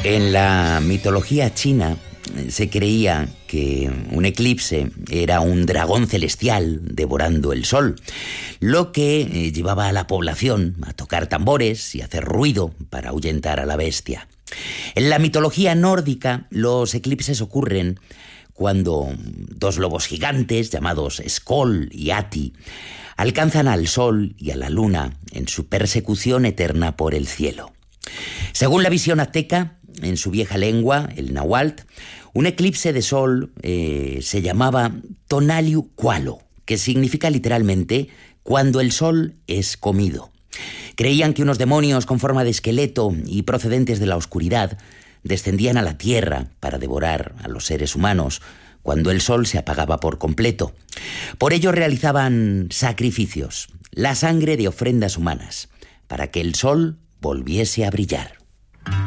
En la mitología china se creía que un eclipse era un dragón celestial devorando el sol, lo que llevaba a la población a tocar tambores y hacer ruido para ahuyentar a la bestia. En la mitología nórdica, los eclipses ocurren cuando dos lobos gigantes llamados Skoll y Ati alcanzan al sol y a la luna en su persecución eterna por el cielo. Según la visión azteca, en su vieja lengua, el náhuatl, un eclipse de sol se llamaba Tonaliu Cualo, que significa literalmente cuando el sol es comido. Creían que unos demonios con forma de esqueleto y procedentes de la oscuridad descendían a la tierra para devorar a los seres humanos cuando el sol se apagaba por completo. Por ello realizaban sacrificios, la sangre de ofrendas humanas, para que el sol volviese a brillar.